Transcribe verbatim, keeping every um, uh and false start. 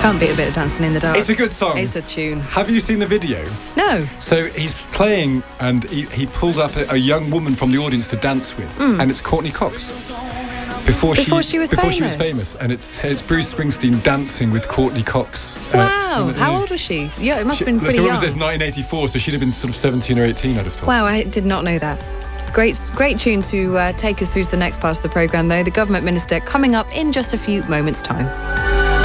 Can't beat a bit of Dancing in the Dark. It's a good song. It's a tune. Have you seen the video? No. So he's playing and he, he pulls up a, a young woman from the audience to dance with, Mm. and it's Courtney Cox. Before, Before she was before she famous. was famous, and it's it's Bruce Springsteen dancing with Courtney Cox. uh, Wow. in the- How old was she? Yeah, it must She- have been pretty so what young. was this, nineteen eighty-four, so she'd have been sort of seventeen or eighteen, I'd have thought. Wow, I did not know that. Great, great tune to uh, take us through to the next part of the programme, though. The government minister coming up in just a few moments' time.